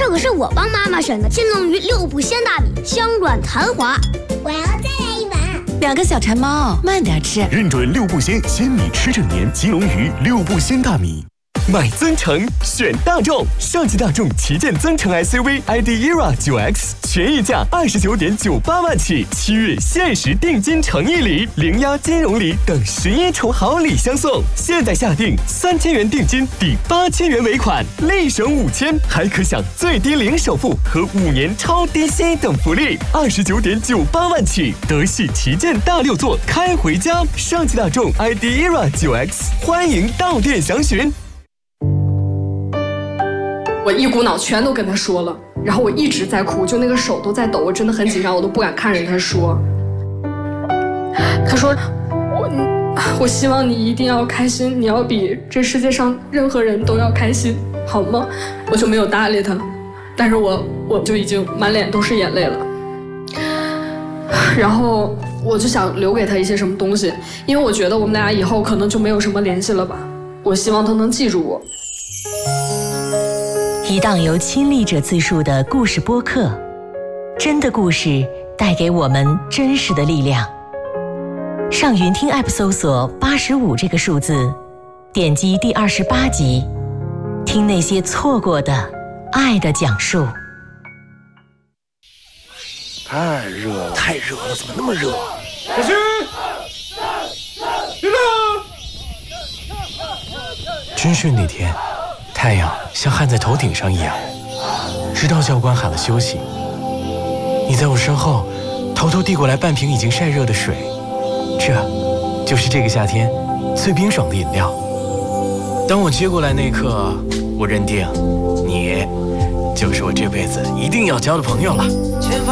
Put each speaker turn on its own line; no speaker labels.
可是我帮妈妈选的金龙鱼6步鲜大米，香软弹滑。
我要再来一碗。
2个小馋猫，慢点吃。
认准6步鲜，鲜米吃整年。金龙鱼6步鲜大米。
买增程选大众，上汽大众旗舰增程 SUV ID ERA 9X 权益价29.98万起，7月限时定金诚意礼、零押金融礼等11重好礼相送。现在下定3000元定金抵8000元尾款，立省5000，还可享最低零首付和5年超低息等福利。29.98万起，德系旗舰大6座开回家。上汽大众 ID ERA 9X， 欢迎到店详询。
我一股脑全都跟他说了，然后我一直在哭，就那个手都在抖，我真的很紧张，我都不敢看着他说。他说我希望你一定要开心，你要比这世界上任何人都要开心，好吗？我就没有搭理他，但是我就已经满脸都是眼泪了。然后我就想留给他一些什么东西，因为我觉得我们俩以后可能就没有什么联系了吧。我希望他能记住我。
一档由亲历者自述的故事播客，真的故事带给我们真实的力量。上云听 App 搜索85这个数字，点击第28集，听那些错过的爱的讲述。
太热了，太热了，怎么那么热？
小心！别动！
军训那天，太阳像焊在头顶上一样，直到教官喊了休息。你在我身后，偷偷递过来半瓶已经晒热的水，这就是这个夏天最冰爽的饮料。当我接过来那一刻，我认定你就是我这辈子一定要交的朋友了。